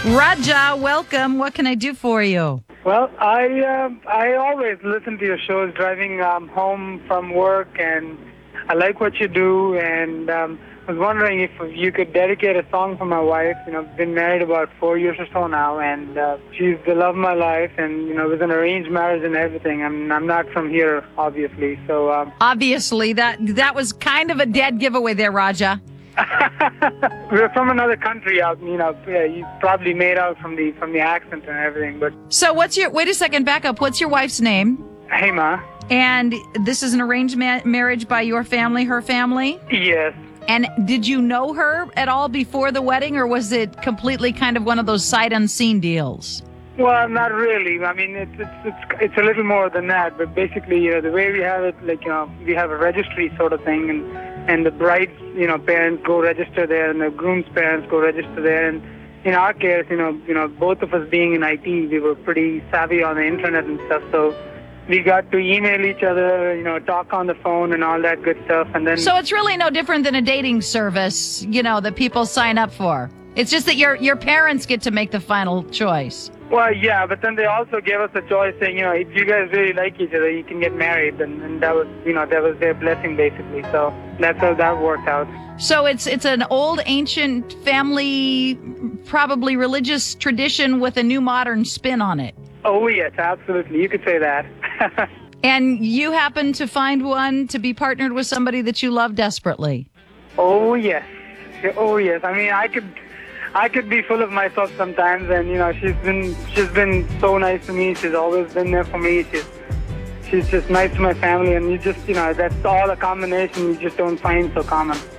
Raja, welcome. What can I do for you? Well, I always listen to your shows driving home from work, and I like what you do. And I was wondering if you could dedicate a song for my wife. I've been married about 4 years or so now, and she's the love of my life. And it was an arranged marriage and everything. I'm not from here, obviously. So Obviously, that was kind of a dead giveaway there, Raja. we're from another country out. You probably made out from the accent and everything. But So wait a second, back up. What's your wife's name? hey, Ma. And this is an arranged marriage by your family, her family? Yes. And did you know her at all before the wedding, or was it completely kind of one of those sight unseen deals? Well, not really. I mean, it's a little more than that. But basically, the way we have it, we have a registry sort of thing, and the bride's, parents go register there, and the groom's parents go register there. And in our case, both of us being in IT, we were pretty savvy on the internet and stuff. So we got to email each other, talk on the phone and all that good stuff. And then So it's really no different than a dating service, that people sign up for. It's just that your parents get to make the final choice. Well, yeah, but then they also gave us a choice saying, if you guys really like each other, you can get married, and that was, that was their blessing basically. So that's how that worked out. So it's an old ancient family, probably religious tradition with a new modern spin on it. Oh yes, absolutely. You could say that. And you happen to find one to be partnered with somebody that you love desperately. Oh yes. Oh yes. I mean, I could be full of myself sometimes, and she's been so nice to me. She's always been there for me. She's just nice to my family, and that's all a combination you just don't find so common.